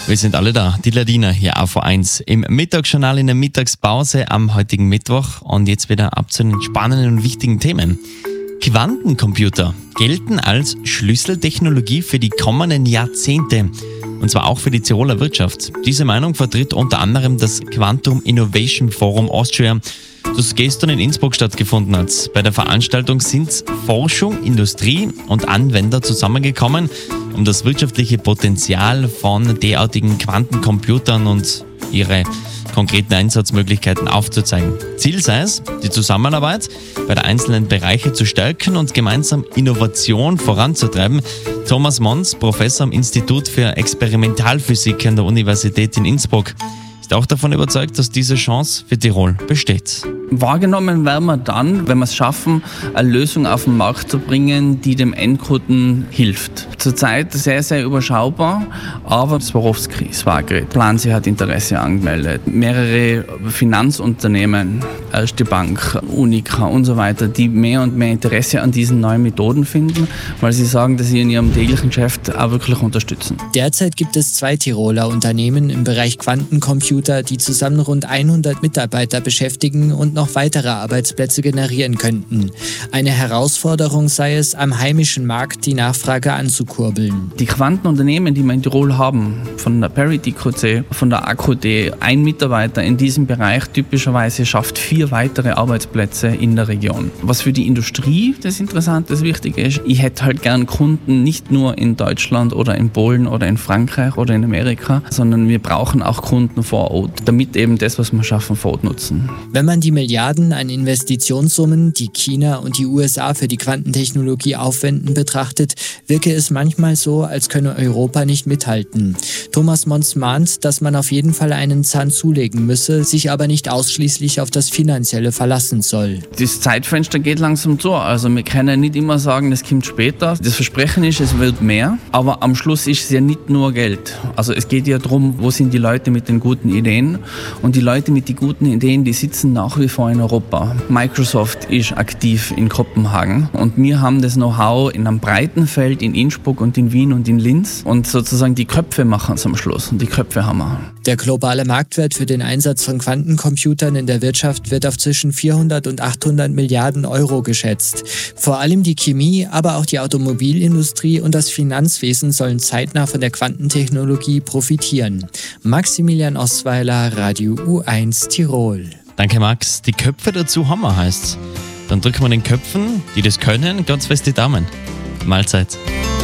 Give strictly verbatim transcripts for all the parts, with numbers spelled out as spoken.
Wir sind alle da, die Ladiner hier auf V eins im Mittagsjournal in der Mittagspause am heutigen Mittwoch und jetzt wieder ab zu den spannenden und wichtigen Themen. Quantencomputer gelten als Schlüsseltechnologie für die kommenden Jahrzehnte und zwar auch für die Tiroler Wirtschaft. Diese Meinung vertritt unter anderem das Quantum Innovation Forum Austria, das gestern in Innsbruck stattgefunden hat. Bei der Veranstaltung sind Forschung, Industrie und Anwender zusammengekommen, um das wirtschaftliche Potenzial von derartigen Quantencomputern und ihre konkreten Einsatzmöglichkeiten aufzuzeigen. Ziel sei es, die Zusammenarbeit bei den einzelnen Bereichen zu stärken und gemeinsam Innovation voranzutreiben. Thomas Mons, Professor am Institut für Experimentalphysik an der Universität in Innsbruck, ist auch davon überzeugt, dass diese Chance für Tirol besteht. Wahrgenommen werden wir dann, wenn wir es schaffen, eine Lösung auf den Markt zu bringen, die dem Endkunden hilft. Zurzeit sehr, sehr überschaubar, aber Swarovski, Swagrid, Plansi hat Interesse angemeldet. Mehrere Finanzunternehmen, Erste Bank, Unica und so weiter, die mehr und mehr Interesse an diesen neuen Methoden finden, weil sie sagen, dass sie in ihrem täglichen Geschäft auch wirklich unterstützen. Derzeit gibt es zwei Tiroler Unternehmen im Bereich Quantencomputer, die zusammen rund hundert Mitarbeiter beschäftigen und noch weitere Arbeitsplätze generieren könnten. Eine Herausforderung sei es, am heimischen Markt die Nachfrage anzukurbeln. Die Quantenunternehmen, die wir in Tirol haben, von der Parity Q C, von der A Q D, ein Mitarbeiter in diesem Bereich typischerweise schafft vier weitere Arbeitsplätze in der Region. Was für die Industrie das Interessante, das Wichtige ist, ich hätte halt gern Kunden nicht nur in Deutschland oder in Polen oder in Frankreich oder in Amerika, sondern wir brauchen auch Kunden vor Ort, damit eben das, was wir schaffen, vor Ort nutzen. Wenn man die Milliarden an Investitionssummen, die China und die U S A für die Quantentechnologie aufwenden, betrachtet, wirke es manchmal so, als könne Europa nicht mithalten. Thomas Mons mahnt, dass man auf jeden Fall einen Zahn zulegen müsse, sich aber nicht ausschließlich auf das Finanzielle verlassen soll. Das Zeitfenster geht langsam zu. Also wir können nicht immer sagen, es kommt später. Das Versprechen ist, es wird mehr, aber am Schluss ist es ja nicht nur Geld. Also es geht ja darum, wo sind die Leute mit den guten Ideen, und die Leute mit den guten Ideen, die sitzen nach wie vor in Europa. Microsoft ist aktiv in Kopenhagen und wir haben das Know-how in einem breiten Feld in Innsbruck und in Wien und in Linz und sozusagen die Köpfe machen es am Schluss und die Köpfe haben wir. Der globale Marktwert für den Einsatz von Quantencomputern in der Wirtschaft wird auf zwischen vierhundert und achthundert Milliarden Euro geschätzt. Vor allem die Chemie, aber auch die Automobilindustrie und das Finanzwesen sollen zeitnah von der Quantentechnologie profitieren. Maximilian Osweiler, Radio U eins Tirol. Danke Max. Die Köpfe dazu haben wir, heißt's. Dann drücken wir den Köpfen, die das können, ganz fest die Daumen. Mahlzeit.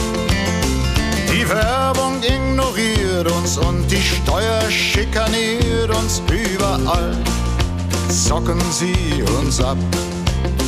Die Werbung ignoriert uns und die Steuer schikaniert uns überall. Zocken sie uns ab.